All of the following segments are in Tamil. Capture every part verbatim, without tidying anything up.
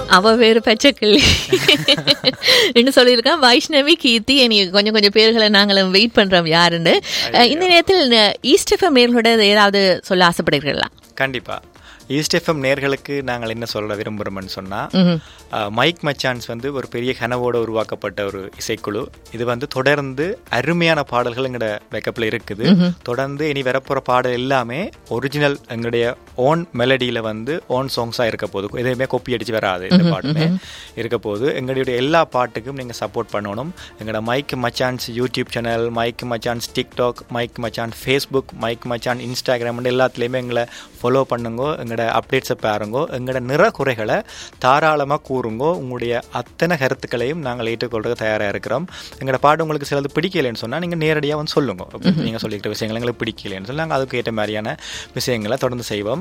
அவ வேறு பச்சைக்கிளி என்று சொல்லியிருக்கான். வைஷ்ணவி, கீர்த்தி, எனக்கு கொஞ்சம் கொஞ்சம் பேர்களை நாங்களும் வெயிட் பண்றோம் யாருன்னு. இந்த நேரத்தில் ஈஸ்ட் எஃப்எம் நேர்களோட ஏதாவது சொல்ல ஆசைப்படுகிறீர்களா? கண்டிப்பா. ஈஸ்ட் எஃப்எம் நேர்களுக்கு நாங்கள் என்ன சொல்ல விரும்புகிறோம்னு சொன்னால், மைக் மச்சான்ஸ் வந்து ஒரு பெரிய கனவோடு உருவாக்கப்பட்ட ஒரு இசைக்குழு. இது வந்து தொடர்ந்து அருமையான பாடல்கள் எங்களோட பேக்கப்பில் இருக்குது. தொடர்ந்து இனி வரப்போகிற பாடல் எல்லாமே ஒரிஜினல் எங்களுடைய ஓன் மெலடியில் வந்து ஓன் சாங்ஸாக இருக்க போது. எதுவுமே கொப்பி அடித்து வராது. இந்த பாட்டுமே இருக்க போது. எங்களுடைய எல்லா பாட்டுக்கும் நீங்கள் சப்போர்ட் பண்ணணும். எங்களோட mic மச்சான்ஸ் YouTube channel, mic மச்சான்ஸ் TikTok, mic மச்சான் ஃபேஸ்புக், மைக் மச்சான் இன்ஸ்டாகிராம் எல்லாத்துலேயுமே எங்களை ஃபாலோ பண்ணுங்கோ. எங்களோட அப்டேட்ஸை பாருங்கோ. எங்களோட நிற குறைகளை தாராளமாக கூறுங்கோ. உங்களுடைய அத்தனை கருத்துக்களையும் நாங்கள் ஏற்றுக்கொள்றது தயாராக இருக்கிறோம். எங்களோட பாட்டு உங்களுக்கு சிலது பிடிக்கலைன்னு சொன்னால் நீங்கள் நேரடியாக வந்து சொல்லுங்க. நீங்கள் சொல்லிக்கிற விஷயங்கள் எங்களுக்கு பிடிக்கலைன்னு சொல்லி நாங்கள் அதுக்கு ஏற்ற மாதிரியான விஷயங்களை தொடர்ந்து செய்வோம்.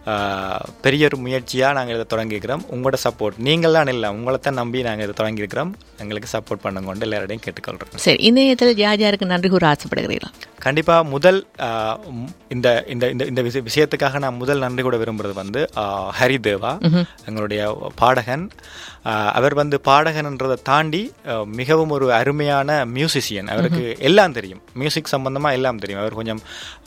பெரிய ஒரு முயற்சியாக நாங்கள் இதை தொடங்கியிருக்கிறோம். உங்களோட சப்போர்ட் நீங்கள் தான் இல்லை, உங்களை தான் நம்பி நாங்கள் இதை தொடங்கியிருக்கிறோம். எங்களுக்கு சப்போர்ட் பண்ணுங்கொண்டு எல்லாரையும் கேட்டுக்கொள்கிறோம். சரி, இந்த நேரத்தில் யார் யாருக்கு நன்றி கூற ஆசைப்படுகிறீர்களா? கண்டிப்பாக முதல் இந்த இந்த இந்த விஷயத்துக்காக நான் முதல் நன்றி கூட விரும்புறது வந்து ஹரிதேவா, எங்களுடைய பாடகன். அவர் வந்து பாடகன்ன்றதை தாண்டி மிகவும் ஒரு அருமையான மியூசிஷியன். அவருக்கு எல்லாம் தெரியும், மியூசிக் சம்பந்தமாக எல்லாம் தெரியும். அவர் கொஞ்சம்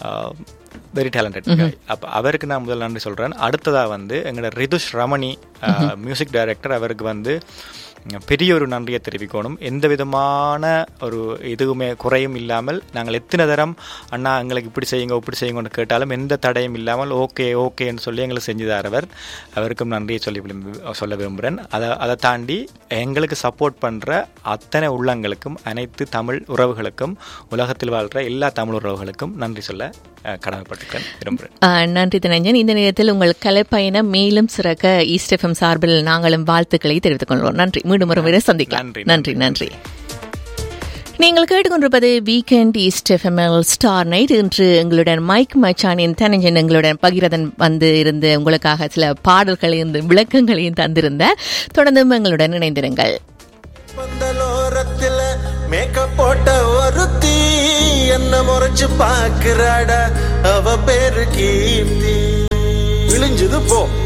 வெரி டேலண்டட். அப்போ அவருக்கு நான் முதல் நன்றி சொல்கிறேன். அடுத்ததாக வந்து எங்களோட ரிதுஷ் ரமணி மியூசிக் டைரக்டர், அவருக்கு வந்து பெரிய ஒரு நன்றியை தெரிவிக்கணும். எந்த விதமான ஒரு இதுவுமே குறையும் இல்லாமல் நாங்கள் எத்தனை தரம் அண்ணா எங்களுக்கு இப்படி செய்யுங்க இப்படி செய்யுங்கன்னு கேட்டாலும் எந்த தடையும் இல்லாமல் ஓகே ஓகேன்னு சொல்லி எங்களுக்கு செஞ்சு தரவர். அவருக்கும் நன்றியை சொல்லி சொல்ல விரும்புகிறேன். அதை அதை தாண்டி எங்களுக்கு சப்போர்ட் பண்ணுற அத்தனை உள்ளங்களுக்கும், அனைத்து தமிழ் உறவுகளுக்கும், உலகத்தில் வாழ்கிற எல்லா தமிழ் உறவுகளுக்கும் நன்றி சொல்ல கடமைப்பட்டிருக்கேன் விரும்புகிறேன். நன்றி தனஞ்சன். இந்த நேரத்தில் உங்கள் கலைப்பயணம் மேலும் சிறக்க ஈஸ்ட் எஃப்எம் சார்பில் நாங்களும் வாழ்த்துக்களை தெரிவித்துக் கொள்வோம். நன்றி. மீண்டும் ஒரு முறை சந்திக்கலாம். நன்றி நன்றி. நீங்கள் கேட்டுக்கொண்டிருப்பது வீக்கெண்ட் ஈஸ்ட் எஃப்எம்எல் ஸ்டார் நைட். இன்று எங்களுடன் மைக் மச்சானின் தனஞ்சன் எங்களுடன் பகிரதன் வந்து இருந்து உங்களுக்காக சில பாடல்களையும் விளக்கங்களையும் தந்திருந்த. தொடர்ந்தும் எங்களுடன் இணைந்திருங்கள். மேக்கப் போட்ட ஒருத்தி என்ன முறைச்சு பாக்குறாடா, அவ பேரு கீர்த்தி. விழிஞ்சது போ